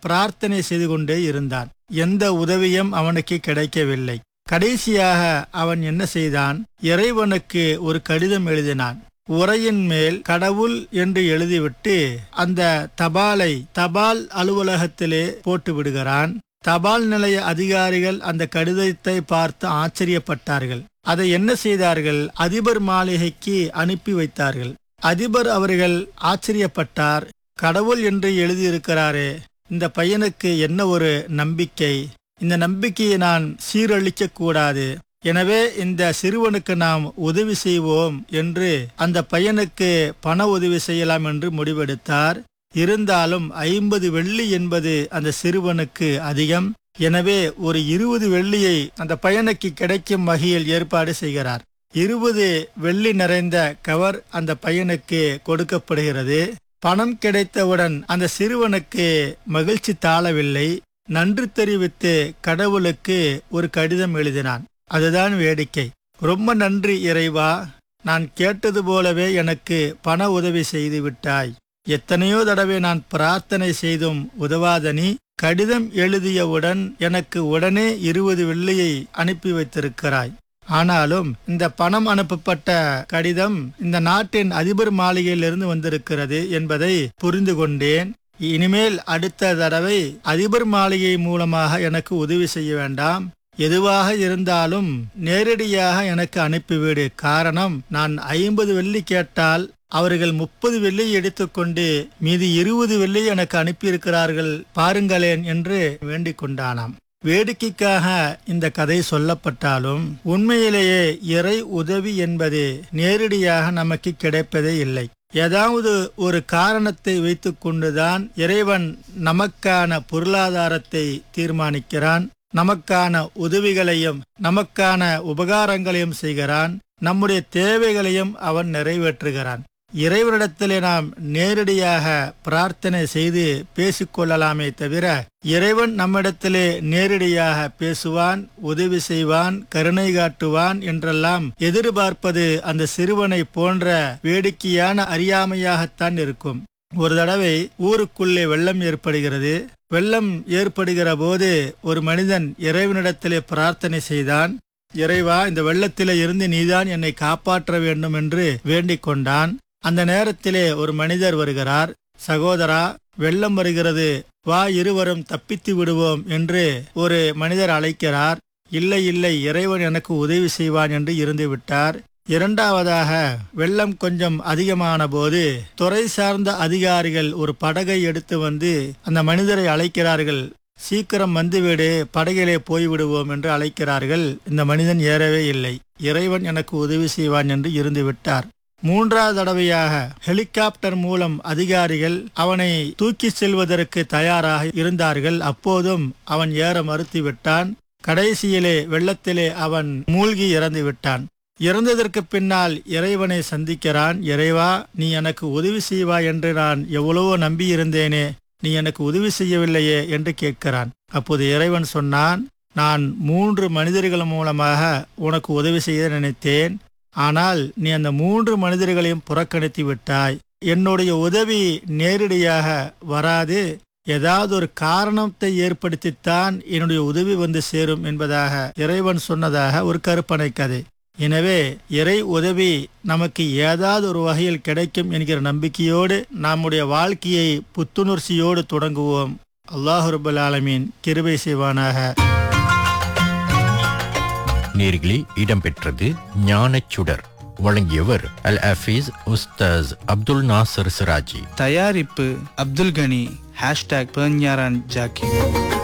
பிரார்த்தனை செய்து கொண்டே இருந்தான். எந்த உதவியும் அவனுக்கு கிடைக்கவில்லை. கடைசியாக அவன் என்ன செய்தான்? இறைவனுக்கு ஒரு கடிதம் எழுதினான். உரையின் மேல் கடவுள் என்று எழுதிவிட்டு அந்த தபாலை தபால் அலுவலகத்திலே போட்டு விடுகிறான். தபால் நிலைய அதிகாரிகள் அந்த கடிதத்தை பார்த்து ஆச்சரியப்பட்டார்கள். அதை என்ன செய்தார்கள்? அதிபர் மாளிகைக்கு அனுப்பி வைத்தார்கள். அதிபர் அவர்கள் ஆச்சரியப்பட்டார். கடவுள் என்று எழுதியிருக்கிறாரே, இந்த பையனுக்கு என்ன ஒரு நம்பிக்கை! இந்த நம்பிக்கையை நான் சீரழிக்க கூடாது. எனவே இந்த சிறுவனுக்கு நாம் உதவி செய்வோம் என்று அந்த பையனுக்கு பண உதவி செய்யலாம் என்று முடிவெடுத்தார். இருந்தாலும் 50 வெள்ளி என்பது அந்த சிறுவனுக்கு அதிகம். எனவே ஒரு 20 வெள்ளியை அந்த பையனுக்கு கிடைக்கும் வகையில் ஏற்பாடு செய்கிறார். 20 வெள்ளி நிறைந்த கவர் அந்த பையனுக்கு கொடுக்கப்படுகிறது. பணம் கிடைத்தவுடன் அந்த சிறுவனுக்கு மகிழ்ச்சி தாழவில்லை. நன்றி தெரிவித்து கடவுளுக்கு ஒரு கடிதம் எழுதினான். அதுதான் வேடிக்கை. ரொம்ப நன்றி இறைவா, நான் கேட்டது போலவே எனக்கு பண உதவி செய்து விட்டாய். எத்தனையோ தடவை நான் பிரார்த்தனை செய்தும் உதவாத நீ கடிதம் எழுதியவுடன் எனக்கு உடனே 20 வெள்ளியை அனுப்பி வைத்திருக்கிறாய். ஆனாலும் இந்த பணம் அனுப்பப்பட்ட கடிதம் இந்த நாட்டின் அதிபர் மாளிகையிலிருந்து வந்திருக்கிறது என்பதை புரிந்து கொண்டேன். இனிமேல் அடுத்த தடவை அதிபர் மாளிகை மூலமாக எனக்கு உதவி செய்ய வேண்டாம். எதுவாக இருந்தாலும் நேரடியாக எனக்கு அனுப்பிவிடு. காரணம், நான் 50 வெள்ளி கேட்டால் அவர்கள் 30 வெள்ளி எடுத்துக்கொண்டு மீதி 20 வெள்ளி எனக்கு அனுப்பியிருக்கிறார்கள் பாருங்களேன் என்று வேண்டிக் கொண்டானாம். வேடிக்கைக்காக இந்த கதை சொல்லப்பட்டாலும் உண்மையிலேயே இறை உதவி என்பது நேரடியாக நமக்கு கிடைப்பதே இல்லை. ஏதாவது ஒரு காரணத்தை வைத்துக் கொண்டுதான் இறைவன் நமக்கான பொருளாதாரத்தை தீர்மானிக்கிறான். நமக்கான உதவிகளையும் நமக்கான உபகாரங்களையும் செய்கிறான். நம்முடைய தேவைகளையும் அவன் நிறைவேற்றுகிறான். இறைவனிடத்திலே நாம் நேரடியாக பிரார்த்தனை செய்து பேசிக்கொள்ளலாமே தவிர இறைவன் நம்மிடத்திலே நேரடியாக பேசுவான், உதவி செய்வான், கருணை காட்டுவான் என்றெல்லாம் எதிர்பார்ப்பது அந்த சிறுவனை போன்ற வேடிக்கையான அறியாமையாகத்தான் இருக்கும். ஒரு தடவை ஊருக்குள்ளே வெள்ளம் ஏற்படுகிறது. வெள்ளம் ஏற்படுகிற போது ஒரு மனிதன் இறைவனிடத்திலே பிரார்த்தனை செய்தான். இறைவா, இந்த வெள்ளத்திலே இருந்து நீதான் என்னை காப்பாற்ற வேண்டும் என்று வேண்டிக் கொண்டான். அந்த நேரத்திலே ஒரு மனிதர் வருகிறார். சகோதரா, வெள்ளம் வருகிறது, வா இருவரும் தப்பித்து விடுவோம் என்று ஒரு மனிதர் அழைக்கிறார். இல்லை இல்லை, இறைவன் எனக்கு உதவி செய்வான் என்று இருந்து விட்டார். இரண்டாவதாக வெள்ளம் கொஞ்சம் அதிகமான போது துறை சார்ந்த அதிகாரிகள் ஒரு படகை எடுத்து வந்து அந்த மனிதரை அழைக்கிறார்கள். சீக்கிரம் வந்துவிடு, படகிலே போய்விடுவோம் என்று அழைக்கிறார்கள். இந்த மனிதன் ஏறவே இல்லை. இறைவன் எனக்கு உதவி செய்வான் என்று இருந்து விட்டார். மூன்றாவது தடவையாக ஹெலிகாப்டர் மூலம் அதிகாரிகள் அவனை தூக்கி செல்வதற்கு தயாராக இருந்தார்கள். அப்போதும் அவன் ஏற மறுத்துவிட்டான். கடைசியிலே வெள்ளத்திலே அவன் மூழ்கி இறந்து விட்டான். இறந்ததற்கு பின்னால் இறைவனை சந்திக்கிறான். இறைவா, நீ எனக்கு உதவி செய்வாய் என்று நான் எவ்வளவோ நம்பியிருந்தேனே, நீ எனக்கு உதவி செய்யவில்லையே என்று கேட்கிறான். அப்போது இறைவன் சொன்னான், நான் 3 மனிதர்கள் மூலமாக உனக்கு உதவி செய்ய நினைத்தேன். ஆனால் நீ அந்த 3 மனிதர்களையும் புறக்கணித்து விட்டாய். என்னுடைய உதவி நேரடியாக வராது, ஏதாவது ஒரு காரணத்தை ஏற்படுத்தித்தான் என்னுடைய உதவி வந்து சேரும் என்பதாக இறைவன் சொன்னதாக ஒரு கற்பனை கதை. எனவே இறை உதவி நமக்கு ஏதாவது ஒரு வகையில் கிடைக்கும் என்கிற நம்பிக்கையோடு நம்முடைய வாழ்க்கையை புத்துணர்ச்சியோடு தொடங்குவோம். அல்லாஹ் ரப்பல் ஆலமீன் கிருபை செய்வானாக. நேர்களே, இடம்பெற்றது ஞானச்சுடர். வழங்கியவர் அல் ஹஃபீஸ் உஸ்தாஸ் அப்துல் நாசர் சிராஜி. தயாரிப்பு அப்துல் கனி. #பெர்ஞாரான் ஜாக்கி.